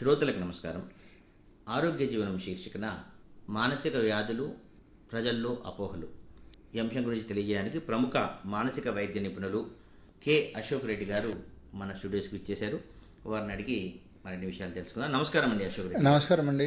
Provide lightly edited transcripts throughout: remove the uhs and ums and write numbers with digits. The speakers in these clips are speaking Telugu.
శ్రోతలకు నమస్కారం. ఆరోగ్య జీవనం శీర్షికన మానసిక వ్యాధులు ప్రజల్లో అపోహలు ఈ అంశం గురించి తెలియజేయడానికి ప్రముఖ మానసిక వైద్య నిపుణులు కె అశోక్ రెడ్డి గారు మన స్టూడియోస్కి ఇచ్చేశారు. వారిని అడిగి మరిన్ని విషయాలు తెలుసుకుందాం. నమస్కారం అండి అశోక్ రెడ్డి. నమస్కారం అండి.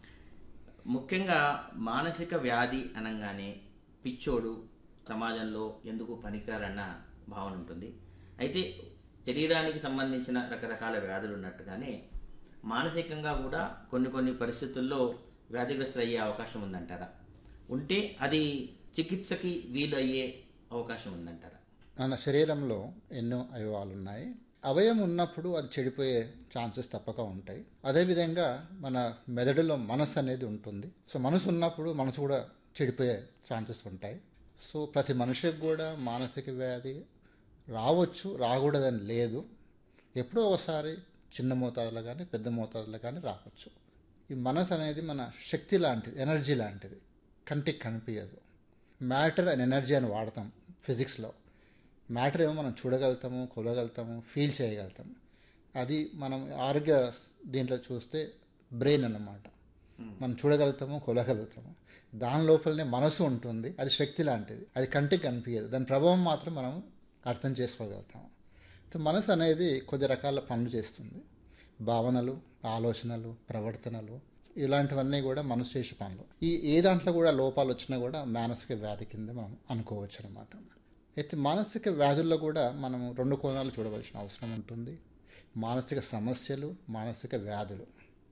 ముఖ్యంగా మానసిక వ్యాధి అనగానే పిచ్చోడు, సమాజంలో ఎందుకు పనికిరారన్న భావన ఉంటుంది. అయితే శరీరానికి సంబంధించిన రకరకాల వ్యాధులు ఉన్నట్టుగానే మానసికంగా కూడా కొన్ని పరిస్థితుల్లో వ్యాధిగ్రస్తులు అయ్యే అవకాశం ఉందంటారా? ఉంటే అది చికిత్సకి వీలు అయ్యే అవకాశం ఉందంటారా? మన శరీరంలో ఎన్నో అవయవాలు ఉన్నాయి. అవయవం ఉన్నప్పుడు అది చెడిపోయే ఛాన్సెస్ తప్పక ఉంటాయి. అదేవిధంగా మన మెదడులో మనసు అనేది ఉంటుంది. సో మనసు ఉన్నప్పుడు మనసు కూడా చెడిపోయే ఛాన్సెస్ ఉంటాయి. సో ప్రతి మనిషికి కూడా మానసిక వ్యాధి రావచ్చు, రాకూడదని లేదు. ఎప్పుడో ఒకసారి చిన్న మోతాదులో కానీ పెద్ద మోతాదులో కానీ రావచ్చు. ఈ మనసు అనేది మన శక్తి లాంటిది, ఎనర్జీ లాంటిది, కంటికి కనిపించదు. మ్యాటర్ అండ్ ఎనర్జీ అని వాడతాం ఫిజిక్స్లో. మ్యాటర్ ఏమో మనం చూడగలుగుతాము, కొలగలుగుతాము, ఫీల్ చేయగలుగుతాము. అది మనం ఆరోగ్య దీంట్లో చూస్తే బ్రెయిన్ అన్నమాట. మనం చూడగలుగుతాము, కొలగలుగుతాము. దాని లోపలనే మనసు ఉంటుంది. అది శక్తి లాంటిది, అది కంటికి కనిపించదు. దాని ప్రభావం మాత్రం మనం అర్థం చేసుకోగలుగుతాము. మనసు అనేది కొద్ది రకాల పనులు చేస్తుంది. భావనలు, ఆలోచనలు, ప్రవర్తనలు ఇలాంటివన్నీ కూడా మనసు చేసే పనులు. ఏ దాంట్లో కూడా లోపాలు వచ్చినా కూడా మానసిక వ్యాధి కింద మనం అనుకోవచ్చు అనమాట. అయితే మానసిక వ్యాధుల్లో కూడా మనం రెండు కోణాలు చూడవలసిన అవసరం ఉంటుంది. మానసిక సమస్యలు, మానసిక వ్యాధులు.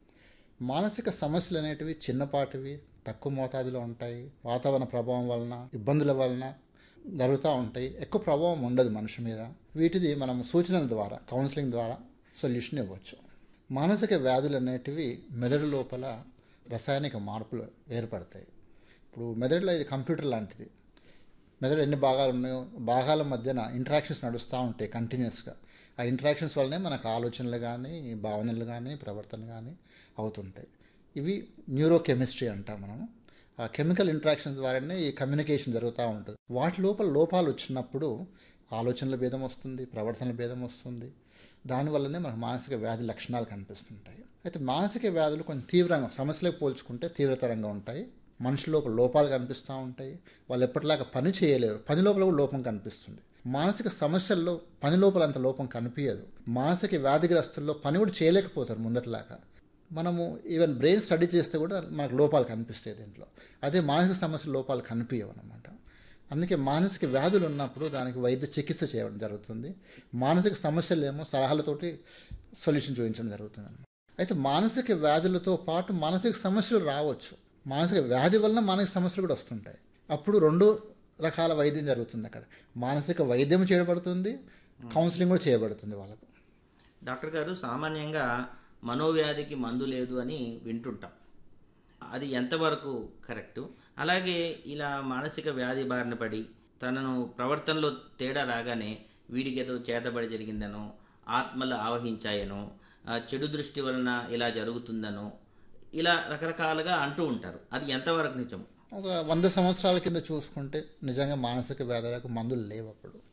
మానసిక సమస్యలు అనేటివి చిన్నపాటివి, తక్కువ మోతాదులో ఉంటాయి. వాతావరణ ప్రభావం వలన, ఇబ్బందుల వలన జరుగుతూ ఉంటాయి. ఎక్కువ ప్రభావం ఉండదు మనిషి మీద. వీటిది మనం సూచనల ద్వారా, కౌన్సిలింగ్ ద్వారా సొల్యూషన్ ఇవ్వచ్చు. మానసిక వ్యాధులు అనేటివి మెదడు లోపల రసాయనిక మార్పులు ఏర్పడతాయి. ఇప్పుడు మెదడులో ఇది కంప్యూటర్ లాంటిది. మెదడు ఎన్ని భాగాలు ఉన్నాయో భాగాల మధ్యన ఇంటరాక్షన్స్ నడుస్తూ ఉంటాయి కంటిన్యూస్గా. ఆ ఇంటరాక్షన్స్ వల్లనే మనకు ఆలోచనలు కానీ, భావనలు కానీ, ప్రవర్తన కానీ అవుతుంటాయి. ఇవి న్యూరోకెమిస్ట్రీ అంటాం మనము. ఆ కెమికల్ ఇంటరాక్షన్స్ ద్వారానే ఈ కమ్యూనికేషన్ జరుగుతూ ఉంటుంది. వాటి లోపల లోపాలు వచ్చినప్పుడు ఆలోచనల భేదం వస్తుంది, ప్రవర్తనల భేదం వస్తుంది. దానివల్లనే మనకు మానసిక వ్యాధి లక్షణాలు కనిపిస్తుంటాయి. అయితే మానసిక వ్యాధులు కొంచెం తీవ్రంగా, సమస్యలకు పోల్చుకుంటే తీవ్రతరంగా ఉంటాయి. మనిషి లోపల లోపాలు కనిపిస్తూ ఉంటాయి. వాళ్ళు ఎప్పటిలాగా పని చేయలేరు. పని లోపల కూడా లోపం కనిపిస్తుంది. మానసిక సమస్యల్లో పని లోపల అంత లోపం కనిపించదు. మానసిక వ్యాధిగ్రస్తుల్లో పని కూడా చేయలేకపోతారు ముందటిలాగా. మనము ఈవెన్ బ్రెయిన్ స్టడీ చేస్తే కూడా మనకు లోపాలు కనిపిస్తాయి దీంట్లో. అదే మానసిక సమస్యల లోపాలు కనిపించవు అన్నమాట. అందుకే మానసిక వ్యాధులు ఉన్నప్పుడు దానికి వైద్య చికిత్స చేయడం జరుగుతుంది. మానసిక సమస్యలు ఏమో సలహాలతోటి సొల్యూషన్ చూపించడం జరుగుతుంది అన్నమాట. అయితే మానసిక వ్యాధులతో పాటు మానసిక సమస్యలు రావచ్చు. మానసిక వ్యాధి వలన మానసిక సమస్యలు కూడా వస్తుంటాయి. అప్పుడు రెండు రకాల వైద్యం జరుగుతుంది అక్కడ. మానసిక వైద్యం చేయబడుతుంది, కౌన్సిలింగ్ కూడా చేయబడుతుంది వాళ్ళకు. డాక్టర్ గారు, సామాన్యంగా మనోవ్యాధికి మందు లేదు అని వింటుంటాం. అది ఎంతవరకు కరెక్టు? అలాగే ఇలా మానసిక వ్యాధి బారిన పడి తనను ప్రవర్తనలో తేడా రాగానే వీడికి ఏదో చేతబడి జరిగిందనో, ఆత్మలు ఆవహించాయనో, చెడు దృష్టి వలన ఇలా జరుగుతుందనో, ఇలా రకరకాలుగా అంటూ ఉంటారు. అది ఎంతవరకు నిజం? ఒక 100 సంవత్సరాల కింద చూసుకుంటే నిజంగా మానసిక వ్యాధులకు మందులు లేవు.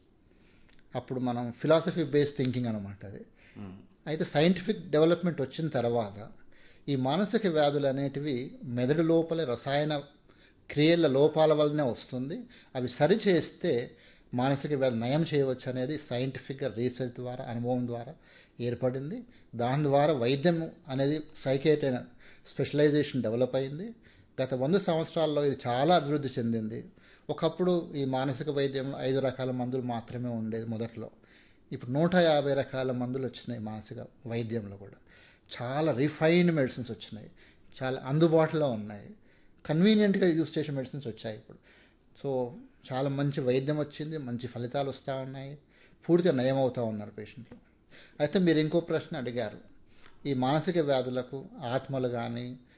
అప్పుడు మనం ఫిలాసఫీ బేస్డ్ థింకింగ్ అనమాట అది. అయితే సైంటిఫిక్ డెవలప్మెంట్ వచ్చిన తర్వాత ఈ మానసిక వ్యాధులు అనేటివి మెదడు లోపల రసాయన క్రియల లోపాల వల్లనే వస్తుంది. అవి సరిచేస్తే మానసిక వ్యాధి నయం చేయవచ్చు అనేది సైంటిఫిక్గా రీసెర్చ్ ద్వారా, అనుభవం ద్వారా ఏర్పడింది. దాని ద్వారా వైద్యం అనేది సైకియాట్రీ స్పెషలైజేషన్ డెవలప్ అయింది. గత 100 సంవత్సరాల్లో ఇది చాలా అభివృద్ధి చెందింది. ఒకప్పుడు ఈ మానసిక వైద్యంలో 5 రకాల మందులు మాత్రమే ఉండేది మొదట్లో. ఇప్పుడు 150 రకాల మందులు వచ్చినాయి. మానసిక వైద్యంలో కూడా చాలా రిఫైన్డ్ మెడిసిన్స్ వచ్చినాయి, చాలా అందుబాటులో ఉన్నాయి, కన్వీనియంట్గా యూజ్ చేసే మెడిసిన్స్ వచ్చాయి ఇప్పుడు. సో చాలా మంచి వైద్యం వచ్చింది, మంచి ఫలితాలు వస్తూ ఉన్నాయి, పూర్తిగా నయం అవుతూ ఉన్నారు పేషెంట్లు. అయితే మీరు ఇంకో ప్రశ్న అడిగారు, ఈ మానసిక వ్యాధులకు ఆత్మలు కానీ